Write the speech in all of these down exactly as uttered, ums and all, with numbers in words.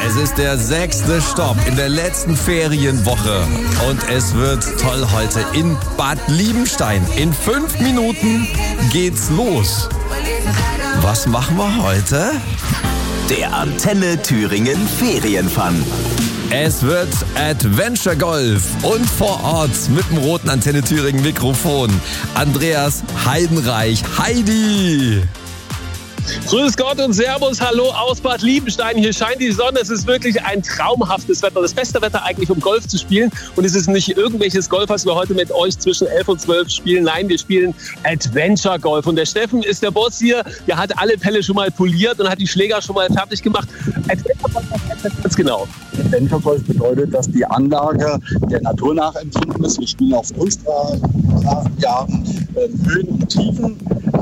Es ist der sechste Stopp in der letzten Ferienwoche und es wird toll heute in Bad Liebenstein. In fünf Minuten geht's los. Was machen wir heute? Der Antenne Thüringen Ferienfun. Es wird Adventure Golf und vor Ort mit dem roten Antenne Thüringen Mikrofon Andreas Heidenreich. Heidi! Grüß Gott und Servus, hallo aus Bad Liebenstein. Hier scheint die Sonne, es ist wirklich ein traumhaftes Wetter. Das beste Wetter eigentlich, um Golf zu spielen. Und es ist nicht irgendwelches Golf, was wir heute mit euch zwischen elf und zwölf spielen. Nein, wir spielen Adventure Golf. Und der Steffen ist der Boss hier. Der hat alle Pelle schon mal poliert und hat die Schläger schon mal fertig gemacht. Adventure Golf, was heißt das ganz genau? Adventure Golf bedeutet, dass die Anlage der Natur nachempfunden ist. Wir spielen auf Kunstrasen, wir haben äh, Höhen und Tiefen.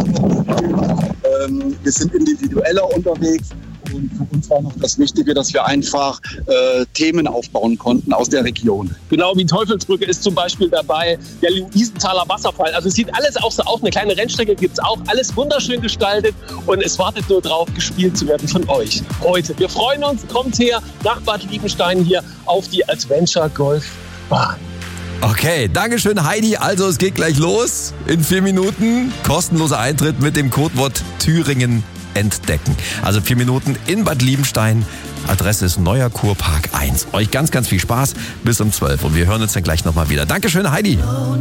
Ähm, wir sind individueller unterwegs und für uns war noch das Wichtige, dass wir einfach äh, Themen aufbauen konnten aus der Region. Genau wie Teufelsbrücke ist zum Beispiel dabei, der Luisenthaler Wasserfall. Also es sieht alles auch so aus, eine kleine Rennstrecke gibt es auch, alles wunderschön gestaltet und es wartet nur drauf, gespielt zu werden von euch heute. Wir freuen uns, kommt her nach Bad Liebenstein hier auf die Adventure Golf Bahn. Okay, Dankeschön Heidi. Also es geht gleich los. In vier Minuten kostenloser Eintritt mit dem Codewort Thüringen entdecken. Also vier Minuten in Bad Liebenstein. Adresse ist Neuer Kurpark eins. Euch ganz, ganz viel Spaß bis um zwölf und wir hören uns dann gleich nochmal wieder. Dankeschön Heidi.